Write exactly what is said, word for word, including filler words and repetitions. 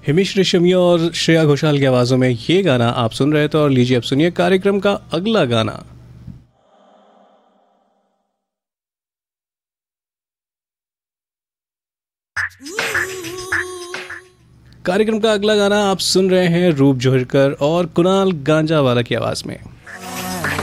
हिमेश रेशमिया और श्रेया घोषाल की आवाज़ों में ये गाना आप सुन रहे थे। और लीजिए अब सुनिए कार्यक्रम का अगला गाना। कार्यक्रम का अगला गाना आप सुन रहे हैं रूप जोहरकर और कुणाल गांजावाला की आवाज़ में।